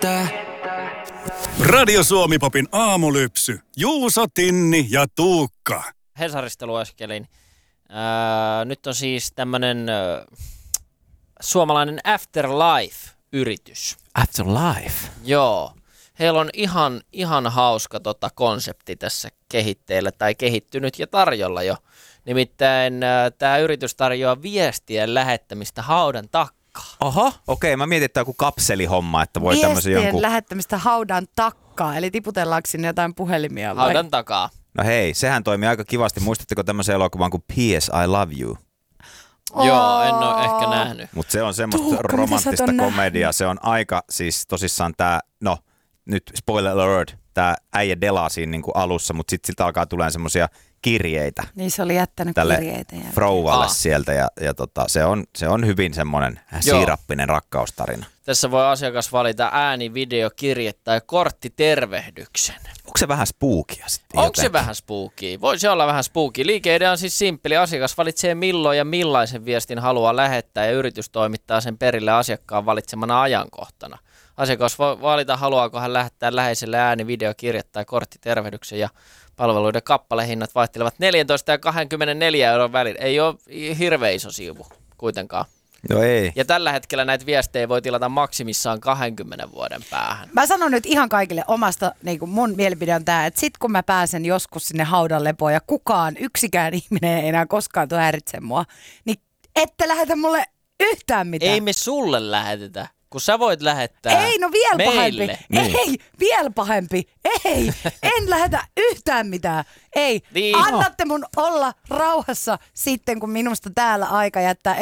Radio Suomi-popin aamulypsy. Juuso, Tinni ja Tuukka. Hesarista lueskelin. Nyt on siis tämmönen suomalainen Afterlife-yritys. Afterlife? Joo. Heillä on ihan hauska konsepti tässä kehitteillä tai kehittynyt ja tarjolla jo. Nimittäin tämä yritys tarjoaa viestien lähettämistä haudan takaa. Oho, okei. Mä mietin, että joku kapselihomma, että voi tämmöisen jonkun... Viestien lähettämistä haudan takkaa, eli tiputellaanko sinne jotain puhelimia vai? Haudan takaa. No hei, sehän toimii aika kivasti. Muistatteko tämmöisen elokuvan kuin P.S. I Love You? Joo, en ole ehkä nähnyt. Mutta se on semmoista romanttista komediaa. Se on aika, siis tosissaan tää, no nyt spoiler alert, tää äijä delaa siinä niinku alussa, mutta sitten siltä alkaa tulemaan semmoisia kirjeitä. Niin se oli jättänyt tälle kirjeitä. Frouvalle sieltä ja se on hyvin semmoinen siirappinen rakkaustarina. Tässä voi asiakas valita ääni, video, kirje tai korttitervehdyksen. Onko se vähän spookia sitten? Onko se vähän spookia? Voisi olla vähän spookia. Liikeidea on siis simppeli. Asiakas valitsee milloin ja millaisen viestin haluaa lähettää ja yritys toimittaa sen perille asiakkaan valitsemana ajankohtana. Asiakas voi valita, haluaako hän lähettää läheiselle ääni, video, kirje tai korttitervehdyksen ja palveluiden kappalehinnat vaihtelevat 14 ja 24 euron välillä. Ei ole hirveän iso siivu kuitenkaan. No ei. Ja tällä hetkellä näitä viestejä voi tilata maksimissaan 20 vuoden päähän. Mä sanon nyt ihan kaikille omasta, niin kuin mun mielipide on tää, että sit kun mä pääsen joskus sinne haudan lepoon ja yksikään ihminen ei enää koskaan tuo häiritse mua, niin ette lähetä mulle yhtään mitään. Ei me sulle lähetetä, kun sä voit lähettää ei, no vielä meille. pahempi. Niin. Ei, vielä pahempi. Ei, en lähetä yhtään mitään. Ei, niin. Annatte mun olla rauhassa sitten, kun minusta täällä aika jättää.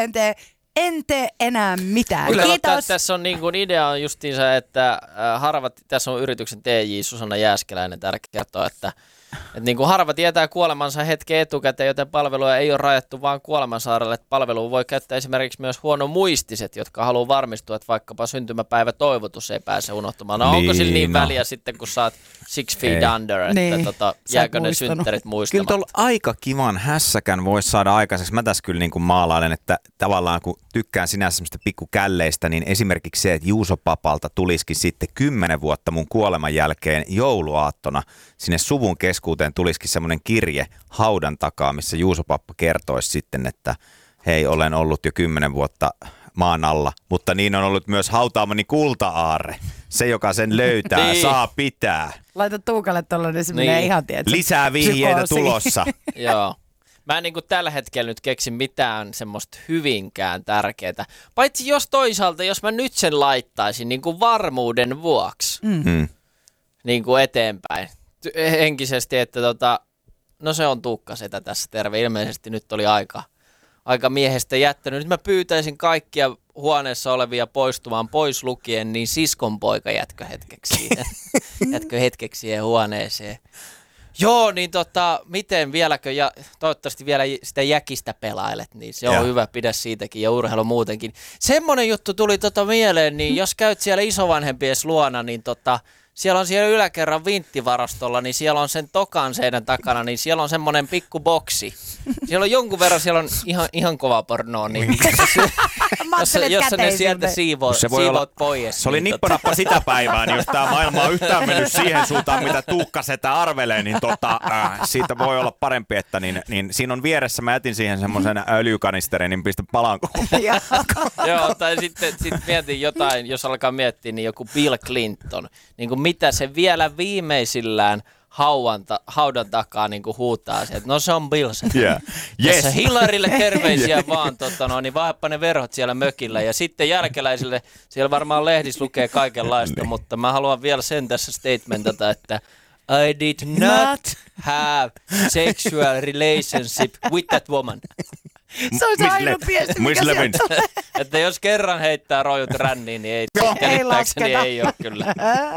En tee enää mitään. Kiitos. Tässä on niin kuin idea on justiinsa, että tässä on yrityksen TJ Susanna Jääskeläinen tärkeä kertoa, että niin kuin harva tietää kuolemansa hetken etukäteen, joten palvelua ei ole rajattu vaan kuolemansaarelle. Palvelua voi käyttää esimerkiksi myös huonomuistiset, jotka haluaa varmistua, että vaikkapa syntymäpäivätoivotus ei pääse unohtumaan. No, onko sillä niin väliä sitten, kun saat 6 feet under, että niin. jääkö ne synttärit muistamatta? Kyllä tuolla aika kivan hässäkän voisi saada aikaiseksi. Mä tässä kyllä niin kuin maalailen, että tavallaan kun tykkään sinänsä semmoista pikkukälleistä, niin esimerkiksi se, että Juuso Papalta tulisikin sitten 10 vuotta mun kuoleman jälkeen jouluaattona sinne suvun keskuuteen tulisikin semmoinen kirje haudan takaa, missä Juuso Pappa kertoisi sitten, että hei, olen ollut jo 10 vuotta maan alla, mutta niin on ollut myös hautaamani kulta-aarre. Se, joka sen löytää, saa pitää. Laita Tuukalle tollainen, se menee ihan tietysti. Lisää vihjeitä tulossa. Joo. Mä en niin kuin tällä hetkellä nyt keksi mitään semmoista hyvinkään tärkeää. Paitsi jos toisaalta, jos mä nyt sen laittaisin niin kuin varmuuden vuoksi niin kuin eteenpäin. Henkisesti, että no se on Tuukka Setä tässä terve. Ilmeisesti nyt oli aika miehestä jättänyt. Nyt mä pyytäisin kaikkia huoneessa olevia poistumaan pois lukien, niin siskonpoika jätkö hetkeksi siihen huoneeseen. Joo, niin miten vieläkö, ja toivottavasti vielä sitä jäkistä pelailet, niin se on hyvä, pidä siitäkin ja urheilu muutenkin. Semmoinen juttu tuli mieleen, niin jos käyt siellä isovanhempies luona, niin siellä on siellä yläkerran vinttivarastolla, niin siellä on sen tokan seinän takana, niin siellä on semmoinen pikku boksi. Siellä on jonkun verran, siellä on ihan kova pornoa, niin jossa ne sieltä siivot pois. Se oli nippanappa sitä päivää, niin jos tämä maailma on yhtään mennyt siihen suuntaan, mitä Tuukka Setä arvelee, niin siitä voi olla parempi, että niin siinä on vieressä, mä jätin siihen semmoisen öljykanisterin, niin pistä palaan. Joo, tai sitten mietin jotain, jos alkaa miettiä, niin joku Bill Clinton, niin kuin mitä se vielä viimeisillään haudan takaa niin kuin huutaa se, että no se on Bill Setä. Yeah. Yes. Hilarille terveisiä vaan, niin vaihappa ne verhot siellä mökillä. Ja sitten jälkeläisille, siellä varmaan lehdissä lukee kaikenlaista, mutta mä haluan vielä sen tässä statementata, että I did not have sexual relationship with that woman. Se on se ainut viesti, mikä sieltä tulee. Että jos kerran heittää rojut ränniin, niin ei käsittääkseni ei ole kyllä.